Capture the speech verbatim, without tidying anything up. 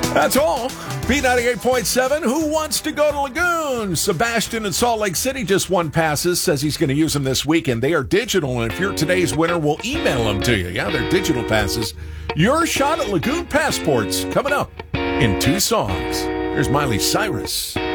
That's all. B ninety-eight point seven, who wants to go to Lagoon? Sebastian in Salt Lake City just won passes, says he's going to use them this weekend. They are digital, and if you're today's winner, we'll email them to you. Yeah, they're digital passes. Your shot at Lagoon Passports coming up in two songs. Here's Miley Cyrus.